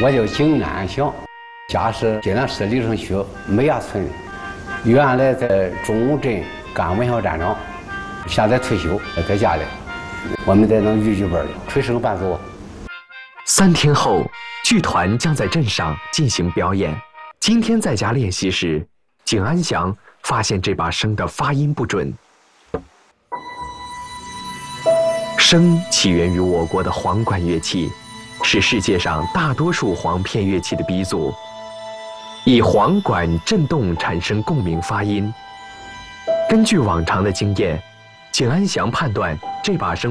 我叫景安祥，家是济南市历城区梅崖村，原来在中武镇干文校站长，现在退休在家里。我们在那豫剧班里吹笙伴奏。 3天后，剧团将在镇上进行表演。今天在家练习时，景安祥发现这把笙的发音不准。笙起源于我国的簧管乐器，是世界上大多数簧片乐器的鼻祖，以簧管振动产生共鸣发音。根据往常的经验，景安祥判断这把笙